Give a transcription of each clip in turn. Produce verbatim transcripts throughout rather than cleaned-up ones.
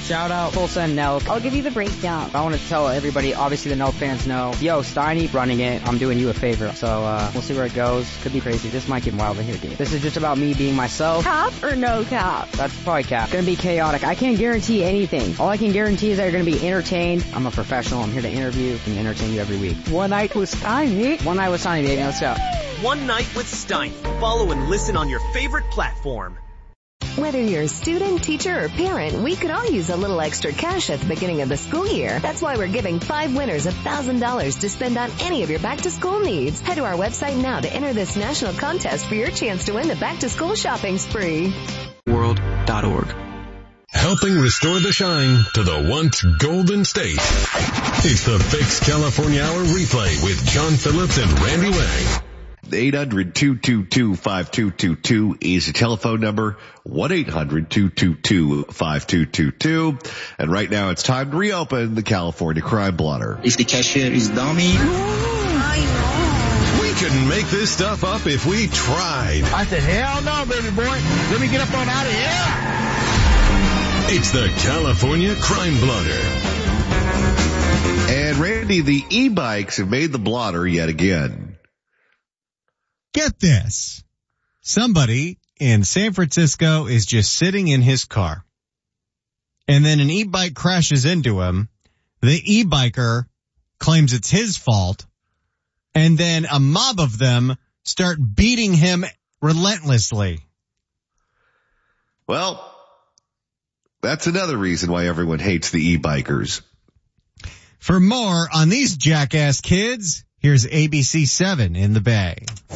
Shout out Tulsa and Nelk. I'll give you the breakdown. I want to tell everybody, obviously the Nelk fans know, yo, Steiny running it, I'm doing you a favor. So uh, we'll see where it goes. Could be crazy. This might get wild in here, dude. This is just about me being myself. Cap or no cap? That's probably cap. It's gonna be chaotic. I can't guarantee anything. All I can guarantee is that you're gonna be entertained. I'm a professional. I'm here to interview and entertain you every week. One night with Steiny. One night with Steiny, baby. Let's go. One Night with Steiny. Follow and listen on your favorite platform. Whether you're a student, teacher, or parent, we could all use a little extra cash at the beginning of the school year. That's why we're giving five winners one thousand dollars to spend on any of your back-to-school needs. Head to our website now to enter this national contest for your chance to win the back-to-school shopping spree. World dot org. Helping restore the shine to the once golden state. It's the Fix California Hour replay with John Phillips and Randy Wang. eight hundred, two two two, five two two two is the telephone number. one eight hundred, two two two, five two two two. And right now it's time to reopen the California Crime Blotter. If the cashier is dummy. We couldn't make this stuff up if we tried. I said, hell no, baby boy. Let me get up on out of here. It's the California Crime Blotter. And Randy, the e-bikes have made the blotter yet again. Get this. Somebody in San Francisco is just sitting in his car. And then an e-bike crashes into him. The e-biker claims it's his fault. And then a mob of them start beating him relentlessly. Well, that's another reason why everyone hates the e-bikers. For more on these jackass kids, here's A B C seven in the Bay.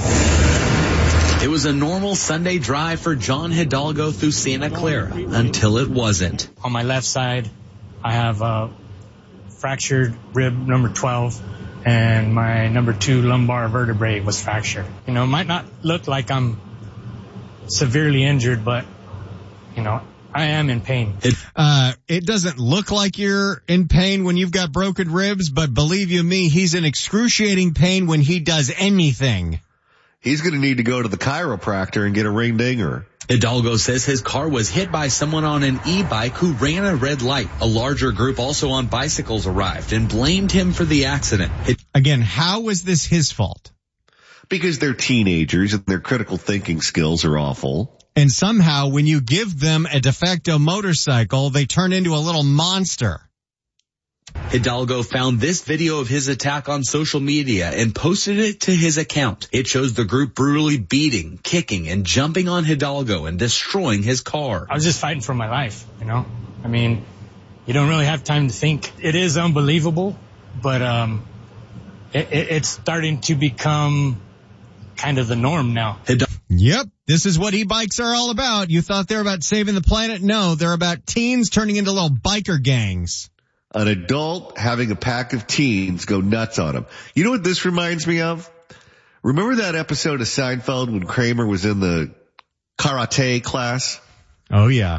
It was a normal Sunday drive for John Hidalgo through Santa Clara until it wasn't. On my left side, I have a fractured rib number twelve, and my number two lumbar vertebrae was fractured. You know, it might not look like I'm severely injured, but, you know, I am in pain. Uh, it doesn't look like you're in pain when you've got broken ribs, but believe you me, he's in excruciating pain when he does anything. He's going to need to go to the chiropractor and get a ring dinger. Hidalgo says his car was hit by someone on an e-bike who ran a red light. A larger group also on bicycles arrived and blamed him for the accident. It- Again, how was this his fault? Because they're teenagers and their critical thinking skills are awful. And somehow when you give them a de facto motorcycle, they turn into a little monster. Hidalgo found this video of his attack on social media and posted it to his account. It shows the group brutally beating, kicking, and jumping on Hidalgo and destroying his car. I was just fighting for my life, you know? I mean, you don't really have time to think. It is unbelievable, but um, it, it, it's starting to become kind of the norm now. Hidalgo. Yep, this is what e-bikes are all about. You thought they're about saving the planet? No, they're about teens turning into little biker gangs. An adult having a pack of teens go nuts on him. You know what this reminds me of? Remember that episode of Seinfeld when Kramer was in the karate class? Oh, yeah.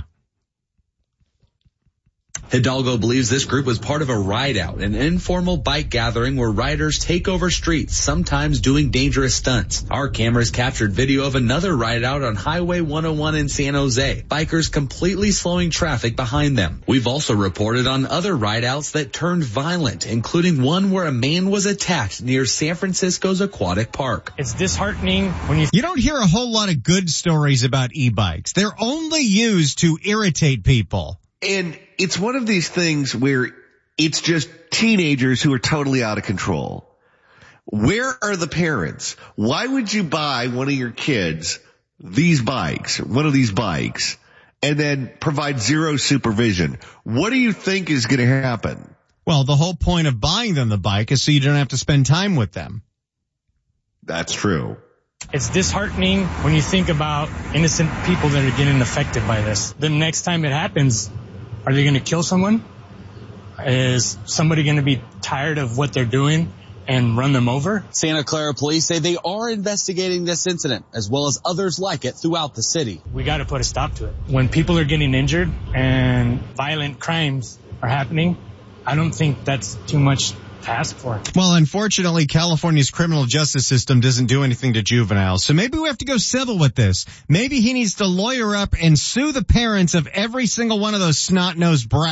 Hidalgo believes this group was part of a ride-out, an informal bike gathering where riders take over streets, sometimes doing dangerous stunts. Our cameras captured video of another ride-out on Highway one oh one in San Jose, bikers completely slowing traffic behind them. We've also reported on other ride-outs that turned violent, including one where a man was attacked near San Francisco's aquatic park. It's disheartening when you... You don't hear a whole lot of good stories about e-bikes. They're only used to irritate people. And it's one of these things where it's just teenagers who are totally out of control. Where are the parents? Why would you buy one of your kids these bikes, one of these bikes, and then provide zero supervision? What do you think is going to happen? Well, the whole point of buying them the bike is so you don't have to spend time with them. That's true. It's disheartening when you think about innocent people that are getting affected by this. The next time it happens, are they going to kill someone? Is somebody going to be tired of what they're doing and run them over? Santa Clara police say they are investigating this incident, as well as others like it throughout the city. We got to put a stop to it. When people are getting injured and violent crimes are happening, I don't think that's too much to ask for. Well, unfortunately, California's criminal justice system doesn't do anything to juveniles. So maybe we have to go civil with this. Maybe he needs to lawyer up and sue the parents of every single one of those snot-nosed brats.